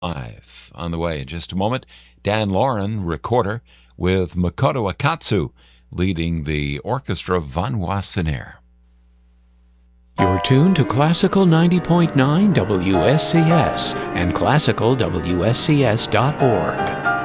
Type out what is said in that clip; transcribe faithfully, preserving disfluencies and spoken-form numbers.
Live on the way in just a moment. Dan Lauren, recorder, with Makoto Akatsu leading the orchestra Van Wassenaar. You're tuned to Classical ninety point nine W S C S and classical W S C S dot org.